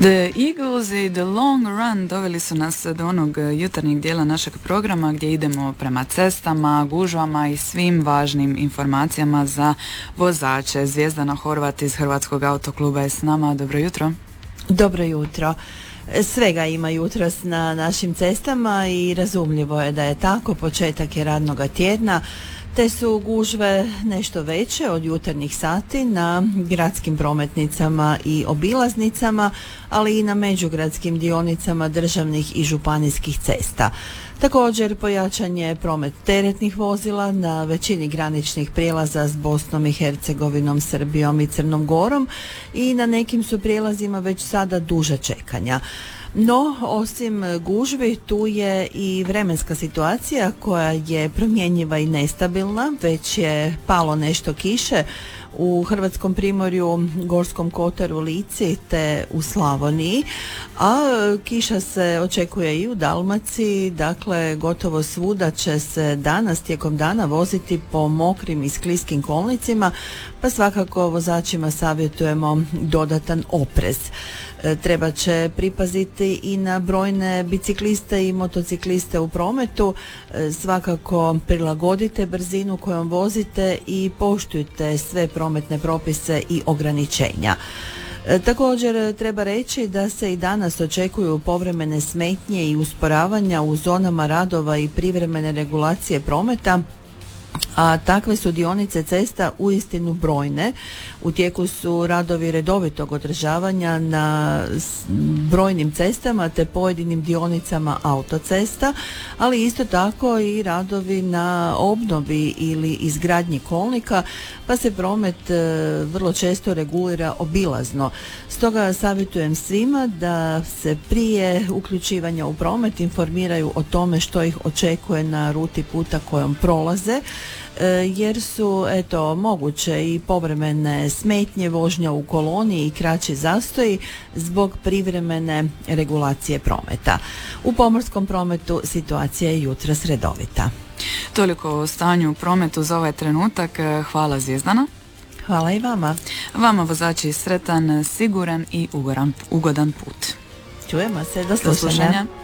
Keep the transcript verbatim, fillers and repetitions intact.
The Eagles i The Long Run doveli su nas do onog jutarnjeg dijela našeg programa gdje idemo prema cestama, gužvama i svim važnim informacijama za vozače. Zvijezdana Horvat iz Hrvatskog autokluba je s nama. Dobro jutro. Dobro jutro. Svega ima jutros na našim cestama i razumljivo je da je tako. Početak je radnoga tjedna, te su gužve nešto veće od jutarnjih sati na gradskim prometnicama i obilaznicama, ali i na međugradskim dionicama državnih i županijskih cesta. Također pojačan je promet teretnih vozila na većini graničnih prijelaza s Bosnom i Hercegovinom, Srbijom i Crnom Gorom i na nekim su prijelazima već sada duža čekanja. No, osim gužvi, tu je i vremenska situacija koja je promjenjiva i nestabilna. Već je palo nešto kiše u Hrvatskom primorju, Gorskom kotaru, Lici te u Slavoniji, a kiša se očekuje i u Dalmaciji. Dakle, gotovo svuda će se danas tijekom dana voziti po mokrim i skliskim kolnicima, pa svakako vozačima savjetujemo dodatan oprez. Treba će pripaziti i na brojne bicikliste i motocikliste u prometu. Svakako prilagodite brzinu kojom vozite i poštujte sve prometne propise i ograničenja. Također treba reći da se i danas očekuju povremene smetnje i usporavanja u zonama radova i privremene regulacije prometa, a takve su dionice cesta uistinu brojne. U tijeku su radovi redovitog održavanja na brojnim cestama te pojedinim dionicama autocesta, ali isto tako i radovi na obnovi ili izgradnji kolnika, pa se promet vrlo često regulira obilazno. Stoga savjetujem svima da se prije uključivanja u promet informiraju o tome što ih očekuje na ruti puta kojom prolaze, jer su eto moguće i povremene smetnje, vožnja u koloni i kraći zastoji zbog privremene regulacije prometa. U pomorskom prometu situacija je jutros redovita. Toliko o stanju u prometu za ovaj trenutak. Hvala, Zvijezdana. Hvala i vama. Vama, vozači, sretan, siguran i ugodan, ugodan put. Čujemo se, do slušanja. Do slušanja.